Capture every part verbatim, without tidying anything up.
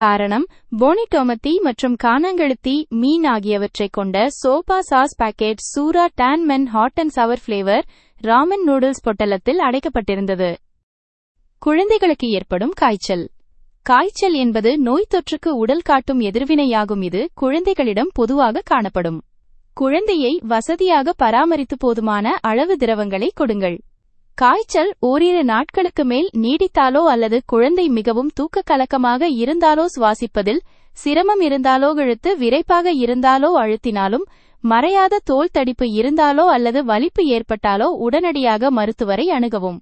காரணம் போனிடோமத்தி மற்றும் கானாங்கழுத்தி மீன் ஆகியவற்றைக் கொண்ட sofa sauce packet Sura Don men hot and சவர் ஃபிளேவர் ராமென் நூடுல்ஸ் பொட்டலத்தில் அடைக்கப்பட்டிருந்தது. குழந்தைகளுக்கு ஏற்படும் காய்ச்சல். காய்ச்சல் என்பது நோய் தொற்றுக்கு உடல் காட்டும் எதிர்வினையாகும். இது குழந்தைகளிடம் பொதுவாக காணப்படும். குழந்தையை வசதியாக பராமரித்து போதுமான அளவு திரவங்களை கொடுங்கள். காய்ச்சல் ஓரிரு நாட்களுக்கு மேல் நீடித்தாலோ அல்லது குழந்தை மிகவும் தூக்க கலக்கமாக இருந்தாலோ, சுவாசிப்பதில் சிரமம் இருந்தாலோ, இழுத்து விரைப்பாக இருந்தாலோ, அழுத்தினாலும் மறையாத தோல் தடிப்பு இருந்தாலோ அல்லது வலிப்பு ஏற்பட்டாலோ உடனடியாக மருத்துவரை அணுகவும்.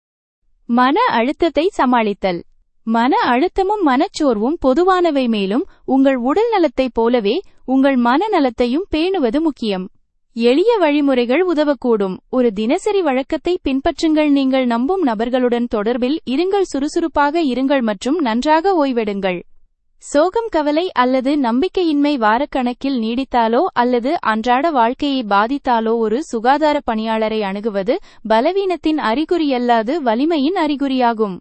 மன அழுத்தத்தை சமாளித்தல். மன அழுத்தமும் மனச்சோர்வும் பொதுவானவை, மேலும் உங்கள் உடல் நலத்தைப் போலவே உங்கள் மனநலத்தையும் பேணுவது முக்கியம். எளிய வழிமுறைகள் உதவக்கூடும். ஒரு தினசரி வழக்கத்தை பின்பற்றுங்கள். நீங்கள் நம்பும் நபர்களுடன் தொடர்பில் இருங்கள், சுறுசுறுப்பாக இருங்கள் மற்றும் நன்றாக ஓய்வெடுங்கள். சோகம், கவலை அல்லது நம்பிக்கையின்மை வாரக்கணக்கில் நீடித்தாலோ அல்லது அன்றாட வாழ்க்கையை பாதித்தாலோ ஒரு சுகாதார பணியாளரை அணுகுவது பலவீனத்தின் அறிகுறியல்லாது வலிமையின் அறிகுறியாகும்.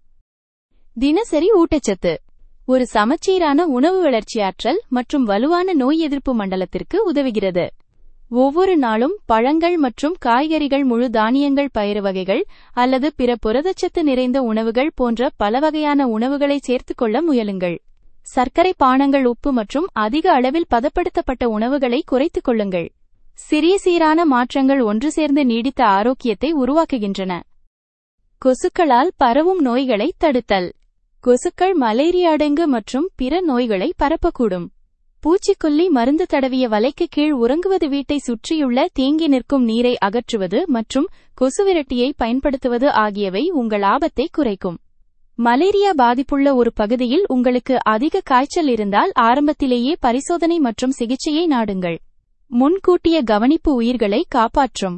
தினசரி ஊட்டச்சத்து. ஒரு சமச்சீரான உணவு வளர்ச்சியாற்றல் மற்றும் வலுவான நோய் எதிர்ப்பு மண்டலத்திற்கு உதவுகிறது. ஒவ்வொரு நாளும் பழங்கள் மற்றும் காய்கறிகள், முழு தானியங்கள், பயிறு வகைகள் அல்லது பிற புரதச்சத்து நிறைந்த உணவுகள் போன்ற பல வகையான உணவுகளை சேர்த்துக் கொள்ள முயலுங்கள். சர்க்கரை பானங்கள், உப்பு மற்றும் அதிக அளவில் பதப்படுத்தப்பட்ட உணவுகளை குறைத்துக் கொள்ளுங்கள். சிறிய சீரான மாற்றங்கள் ஒன்று சேர்ந்து நீடித்த ஆரோக்கியத்தை உருவாக்குகின்றன. கொசுக்களால் பரவும் நோய்களை தடுத்தல். கொசுக்கள் மலேரியா, டெங்கு மற்றும் பிற நோய்களை பரப்பக்கூடும். பூச்சிக்கொல்லி மருந்து தடவிய வலைக்கு கீழ் உறங்குவது, வீட்டை சுற்றியுள்ள தேங்கி நிற்கும் நீரை அகற்றுவது மற்றும் கொசுவிரட்டியை பயன்படுத்துவது ஆகியவை உங்கள் ஆபத்தை குறைக்கும். மலேரியா பாதிப்புள்ள ஒரு பகுதியில் உங்களுக்கு அதிக காய்ச்சல் இருந்தால் ஆரம்பத்திலேயே பரிசோதனை மற்றும் சிகிச்சையை நாடுங்கள். முன்கூட்டிய கவனிப்பு உயிர்களை காப்பாற்றும்.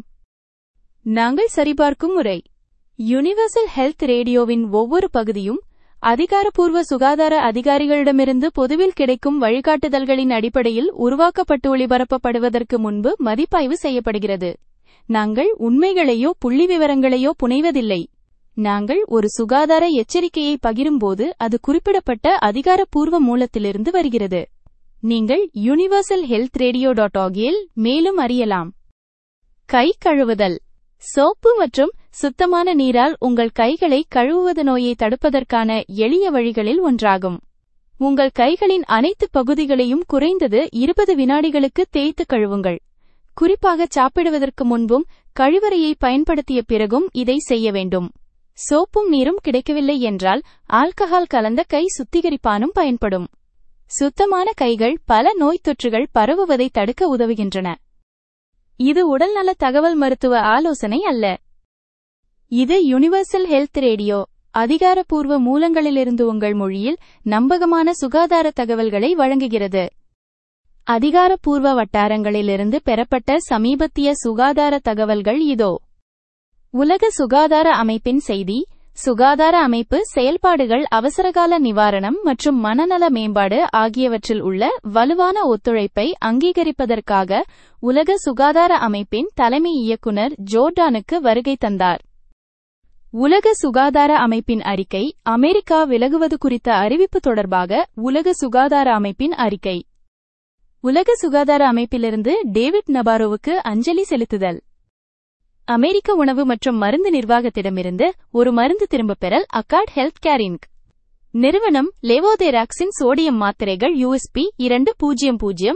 நாங்கள் சரிபார்க்கும் முறை. யுனிவர்சல் ஹெல்த் ரேடியோவின் ஒவ்வொரு பகுதியும் அதிகாரப்பூர்வ சுகாதார அதிகாரிகளிடமிருந்து பொதுவில் கிடைக்கும் வழிகாட்டுதல்களின் அடிப்படையில் உருவாக்கப்பட்டு ஒளிபரப்பப்படுவதற்கு முன்பு மதிப்பாய்வு செய்யப்படுகிறது. நாங்கள் உண்மைகளையோ புள்ளிவிவரங்களையோ புனைவதில்லை. நாங்கள் ஒரு சுகாதார எச்சரிக்கையை பகிரும்போது அது குறிப்பிடப்பட்ட அதிகாரப்பூர்வ மூலத்திலிருந்து வருகிறது. நீங்கள் யுனிவர்சல் ஹெல்த் ரேடியோ டாட் ஆகியில் மேலும் அறியலாம். கை கழுவுதல். சோப்பு மற்றும் சுத்தமான நீரால் உங்கள் கைகளை கழுவுவது நோயை தடுப்பதற்கான எளிய வழிகளில் ஒன்றாகும். உங்கள் கைகளின் அனைத்து பகுதிகளையும் குறைந்தது இருபது வினாடிகளுக்கு தேய்த்து கழுவுங்கள். குறிப்பாக சாப்பிடுவதற்கு முன்பும் கழிவறையை பயன்படுத்திய பிறகும் இதை செய்ய வேண்டும். சோப்பும் நீரும் கிடைக்கவில்லை என்றால் ஆல்கஹால் கலந்த கை சுத்திகரிப்பானும் பயன்படும். சுத்தமான கைகள் பல நோய்த் தொற்றுகள் பரவுவதை தடுக்க உதவுகின்றன. இது உடல்நல தகவல் மருத்துவ ஆலோசனை அல்ல. இது யுனிவர்சல் ஹெல்த் ரேடியோ, அதிகாரப்பூர்வ மூலங்களிலிருந்து உங்கள் மொழியில் நம்பகமான சுகாதார தகவல்களை வழங்குகிறது. அதிகாரப்பூர்வ வட்டாரங்களிலிருந்து பெறப்பட்ட சமீபத்திய சுகாதார தகவல்கள் இதோ. உலக சுகாதார அமைப்பின் செய்தி. சுகாதார அமைப்பு செயல்பாடுகள் அவசரகால நிவாரணம் மற்றும் மனநல மேம்பாடு ஆகியவற்றில் உள்ள வலுவான ஒத்துழைப்பை அங்கீகரிப்பதற்காக உலக சுகாதார அமைப்பின் தலைமை இயக்குனர் ஜோர்டானுக்கு வருகை தந்தார். உலக சுகாதார அமைப்பின் அறிக்கை. அமெரிக்கா விலகுவது குறித்த அறிவிப்பு தொடர்பாக உலக சுகாதார அமைப்பின் அறிக்கை. உலக சுகாதார அமைப்பிலிருந்து டேவிட் நபாரோவுக்கு அஞ்சலி செலுத்துதல். அமெரிக்க உணவு மற்றும் மருந்து நிர்வாகத்திடமிருந்து ஒரு மருந்து திரும்பப் பெறல். அக்கார்ட் ஹெல்த் கேர் இன்க் நிறுவனம் லெவோதெராக்ஸின் சோடியம் மாத்திரைகள் யூஎஸ்பி இரண்டு பூஜ்ஜியம் பூஜ்ஜியம்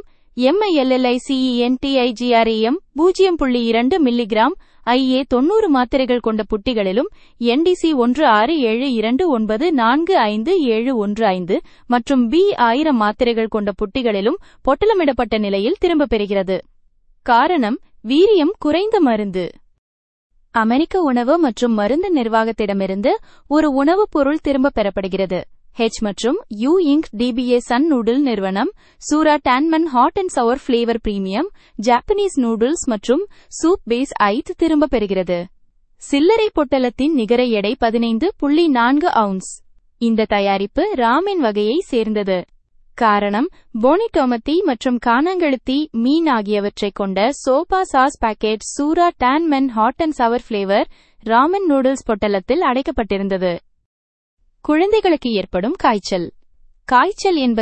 எம்ஐஎல்எல்ஐசிஇஎன்டிஐஜிஆர்ஏஎம் பூஜ்ஜியம் புள்ளி இரண்டு மில்லிகிராம் ஐஏ தொன்னூறு மாத்திரைகள் கொண்ட புட்டிகளிலும் என்டிசி ஒன்று ஆறு ஏழு இரண்டு ஒன்பது நான்கு ஐந்து ஏழு ஒன்று ஐந்து மற்றும் பி ஆயிரம் மாத்திரைகள் கொண்ட புட்டிகளிலும் பொட்டலமிடப்பட்ட நிலையில் திரும்பப் பெறுகிறது. காரணம் வீரியம் குறைந்த மருந்து. அமெரிக்க உணவு மற்றும் மருந்து நிர்வாகத்திடமிருந்து ஒரு உணவுப் பொருள் திரும்பப் பெறப்படுகிறது. ஹெச் மற்றும் you Inc DBA Sun noodle நிறுவனம் சூரா டான் மென் ஹாட் அண்ட் சவர் ஃபிளேவர் பிரீமியம் ஜாப்பனீஸ் நூடுல்ஸ் மற்றும் சூப் பேஸ் ஐத் திரும்பப் பெறுகிறது. சில்லறை பொட்டலத்தின் நிகர எடை பதினைந்து புள்ளி நான்கு அவுன்ஸ். இந்த தயாரிப்பு ராமென் வகையை சேர்ந்தது. காரணம் போனிடோமத்தி மற்றும் கானாங்கழுத்தி மீன் ஆகியவற்றைக் கொண்ட sofa sauce packet Sura Don men hot and சவர் ஃபிளேவர் ராமென் நூடுல்ஸ் பொட்டலத்தில் அடைக்கப்பட்டிருந்தது. குழந்தைகளுக்கு ஏற்படும் காய்ச்சல். காய்ச்சல் என்பது